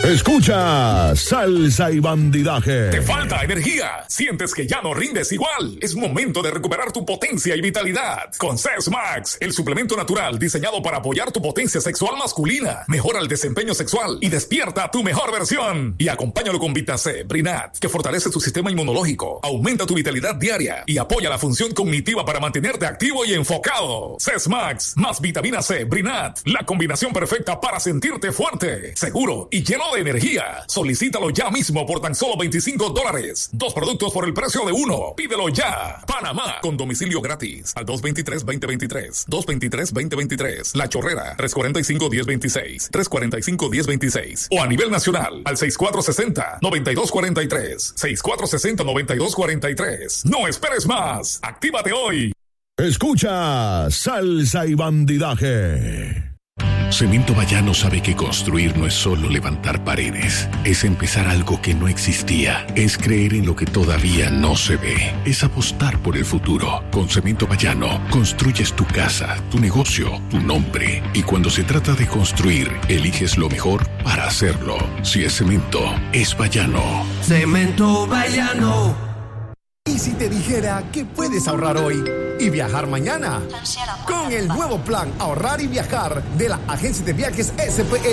Escucha Salsa y Bandidaje. ¿Te falta energía? ¿Sientes que ya no rindes igual? Es momento de recuperar tu potencia y vitalidad. Con CES Max, el suplemento natural diseñado para apoyar tu potencia sexual masculina. Mejora el desempeño sexual y despierta tu mejor versión. Y acompáñalo con Vita C, Brinat, que fortalece tu sistema inmunológico, aumenta tu vitalidad diaria y apoya la función cognitiva para mantenerte activo y enfocado. CES Max, más vitamina C, Brinat, la combinación perfecta para sentirte fuerte, seguro y lleno de energía. Solicítalo ya mismo por tan solo $25. 2 productos por el precio de uno. Pídelo ya. Panamá, con domicilio gratis. Al 223-2023. 223-2023. La Chorrera, 345-1026. 345-1026. O a nivel nacional, al 6460-9243. 6460-9243. No esperes más. Actívate hoy. Escucha Salsa y Bandidaje. Cemento Bayano sabe que construir no es solo levantar paredes, es empezar algo que no existía, es creer en lo que todavía no se ve, es apostar por el futuro. Con Cemento Bayano construyes tu casa, tu negocio, tu nombre, y cuando se trata de construir, eliges lo mejor para hacerlo. Si es cemento, es Bayano. Cemento Bayano. ¿Y si te dijera que puedes ahorrar hoy y viajar mañana? Con el nuevo plan Ahorrar y Viajar de la Agencia de Viajes SPE